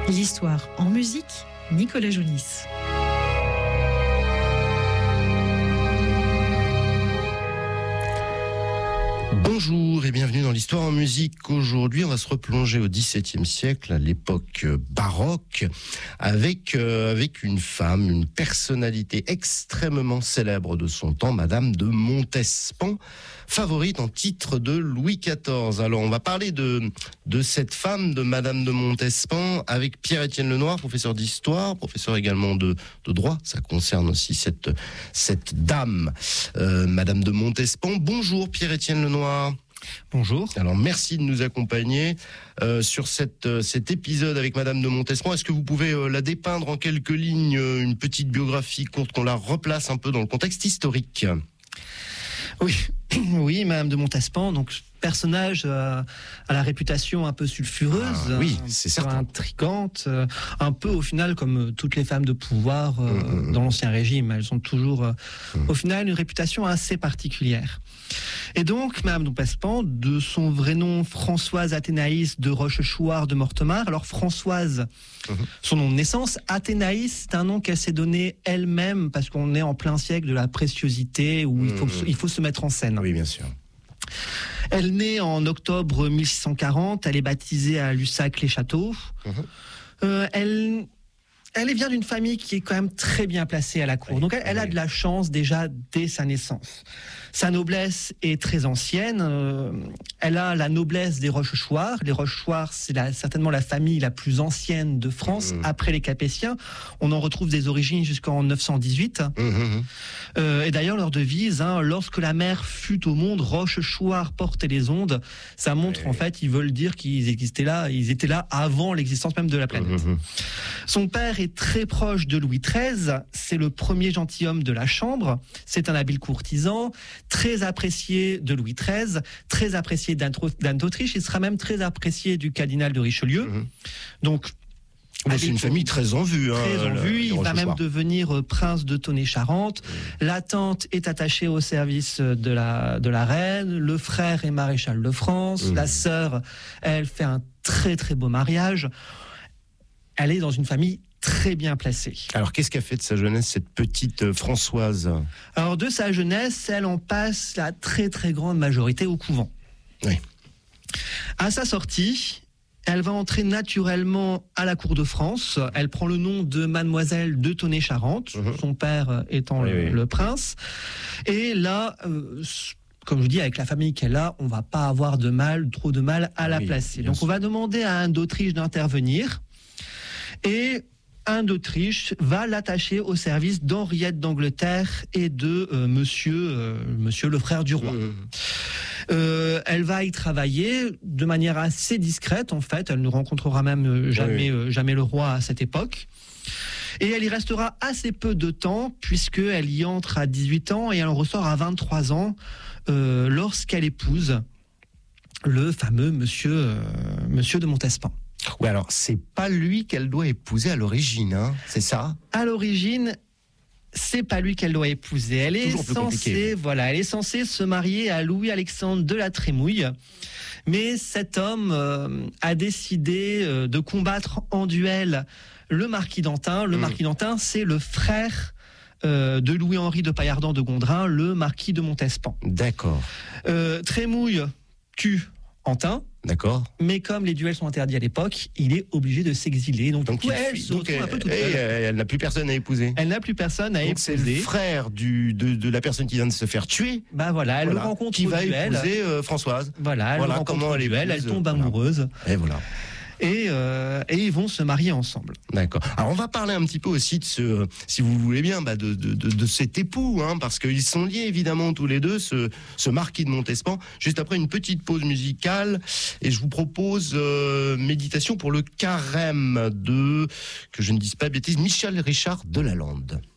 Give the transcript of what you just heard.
L'histoire en musique, Nicolas Jounis. Bonjour et bienvenue dans l'histoire en musique. Aujourd'hui, on va se replonger au XVIIe siècle, à l'époque baroque, avec une femme, une personnalité extrêmement célèbre de son temps, Madame de Montespan, favorite en titre de Louis XIV. Alors, on va parler de cette femme, de Madame de Montespan, avec Pierre-Étienne Lenoir, professeur d'histoire, professeur également de droit. Ça concerne aussi cette dame, Madame de Montespan. Bonjour Pierre-Étienne Lenoir. Bonjour. Alors merci de nous accompagner sur cet épisode avec Madame de Montespan. Est-ce que vous pouvez la dépeindre en quelques lignes, une petite biographie courte, qu'on la replace un peu dans le contexte historique? Oui, Madame de Montespan, donc personnage à la réputation un peu sulfureuse, oui, c'est certain, intrigante, un peu au final comme toutes les femmes de pouvoir dans l'Ancien Régime. Elles ont toujours au final une réputation assez particulière. Et donc, Madame de Montespan, de son vrai nom Françoise Athénaïs de Rochechouart de Mortemart. Alors Françoise, son nom de naissance, Athénaïs, c'est un nom qu'elle s'est donné elle-même parce qu'on est en plein siècle de la préciosité où il faut se mettre en scène. Oui, bien sûr. Elle naît en octobre 1640, elle est baptisée à Lussac-les-Châteaux. Elle vient d'une famille qui est quand même très bien placée à la cour. Donc elle a de la chance déjà dès sa naissance. Sa noblesse est très ancienne. Elle a la noblesse des Rochechouart. Les Rochechouart, c'est certainement la famille la plus ancienne de France après les Capétiens. On en retrouve des origines jusqu'en 918. Et d'ailleurs, leur devise, lorsque la mer fut au monde, Rochechouart portait les ondes. Ça montre en fait, ils veulent dire qu'ils existaient là. Ils étaient là avant l'existence même de la planète. Son père est très proche de Louis XIII. C'est le premier gentilhomme de la Chambre. C'est un habile courtisan, très apprécié de Louis XIII, très apprécié d'Anne d'Autriche. Il sera même très apprécié du cardinal de Richelieu. Donc, c'est une famille très en vue. Très en vue. Il va même devenir prince de Tonnet-Charente. La tante est attachée au service de la reine. Le frère est maréchal de France. La sœur, elle fait un très très beau mariage. Elle est dans une famille très bien placée. Alors, qu'est-ce qu'a fait de sa jeunesse cette petite Françoise? Alors, de sa jeunesse, elle en passe la très très grande majorité au couvent. Oui. À sa sortie, elle va entrer naturellement à la cour de France. Elle prend le nom de Mademoiselle de Tonnet-Charente, son père étant le prince. Et là, comme je vous dis, avec la famille qu'elle a, on va pas avoir trop de mal à la placer. Donc, on va demander à Anne d'Autriche d'intervenir. Et Anne d'Autriche va l'attacher au service d'Henriette d'Angleterre et de monsieur le frère du roi. Elle va y travailler de manière assez discrète, en fait. Elle ne rencontrera même jamais le roi à cette époque. Et elle y restera assez peu de temps, puisqu'elle y entre à 18 ans et elle en ressort à 23 ans, lorsqu'elle épouse le fameux monsieur de Montespan. Oui, alors c'est pas lui qu'elle doit épouser à l'origine, c'est ça? À l'origine, c'est pas lui qu'elle doit épouser. Elle est censée se marier à Louis-Alexandre de la Trémouille. Mais cet homme a décidé de combattre en duel le marquis d'Antin. Le marquis d'Antin, c'est le frère de Louis-Henri de Paillardin de Gondrin, le marquis de Montespan. D'accord. Trémouille tue Antin. D'accord. Mais comme les duels sont interdits à l'époque, il est obligé de s'exiler. Donc elle se retrouve un peu toute seule. Elle n'a plus personne à épouser. Elle n'a plus personne à épouser. C'est le frère de la personne qui vient de se faire tuer. Elle le rencontre qui au va duel. Épouser Françoise. Elle le rencontre au duel, elle tombe amoureuse. Et voilà. Et ils vont se marier ensemble. D'accord. Alors on va parler un petit peu aussi de si vous voulez bien, de cet époux, parce qu'ils sont liés évidemment tous les deux, ce marquis de Montespan. Juste après une petite pause musicale, et je vous propose Méditation pour le carême que je ne dise pas bêtise, Michel Richard de Lalande.